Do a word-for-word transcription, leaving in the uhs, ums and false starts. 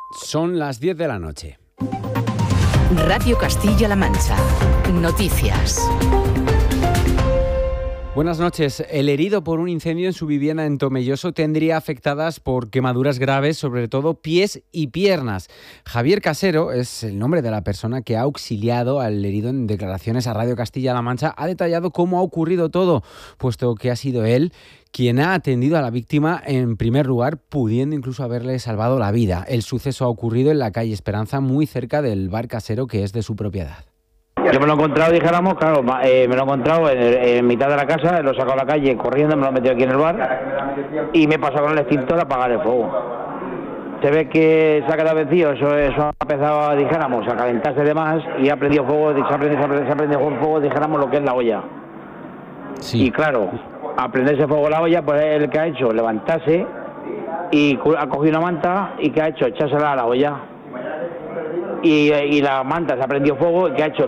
Son las diez de la noche. Radio Castilla-La Mancha. Noticias. Buenas noches. El herido por un incendio en su vivienda en Tomelloso tendría afectadas por quemaduras graves, sobre todo pies y piernas. Javier Casero es el nombre de la persona que ha auxiliado al herido. En declaraciones a Radio Castilla-La Mancha ha detallado cómo ha ocurrido todo, puesto que ha sido él quien ha atendido a la víctima en primer lugar, pudiendo incluso haberle salvado la vida. El suceso ha ocurrido en la calle Esperanza, muy cerca del bar Casero, que es de su propiedad. Yo me lo he encontrado, dijéramos, claro, eh, me lo he encontrado en, en mitad de la casa, lo he sacado a la calle corriendo, me lo he metido aquí en el bar y me he pasado con el extintor a apagar el fuego. Se ve que se ha quedado vencido, eso, eso ha empezado, dijéramos, a calentarse de más y ha prendido fuego, se ha prendido, se ha prendido fuego, dijéramos, lo que es la olla. Sí. Y claro, al prenderse fuego la olla, pues el que ha hecho levantarse y ha cogido una manta y que ha hecho echársela a la olla. Y, y la manta se ha prendido fuego y que ha hecho